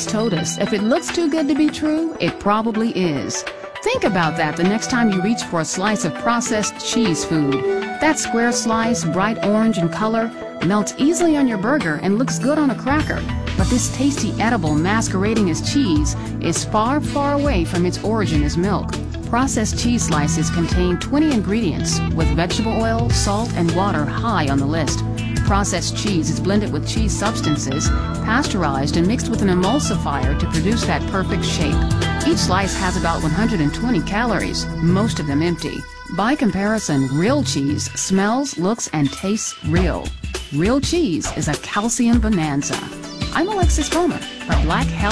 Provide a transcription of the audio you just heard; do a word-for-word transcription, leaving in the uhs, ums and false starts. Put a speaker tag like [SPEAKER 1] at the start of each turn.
[SPEAKER 1] once told us, if it looks too good to be true, it probably is. Think about that the next time you reach for a slice of processed cheese food. That square slice, bright orange in color, melts easily on your burger and looks good on a cracker. But this tasty edible masquerading as cheese is far, far away from its origin as milk. Processed cheese slices contain twenty ingredients, with vegetable oil, salt, and water high on the list. Processed cheese is blended with cheese substances, pasteurized, and mixed with an emulsifier to produce that perfect shape. Each slice has about one hundred twenty calories, most of them empty. By comparison, real cheese smells, looks, and tastes real. Real cheese is a calcium bonanza. I'm Alexis Bomer for Black Health.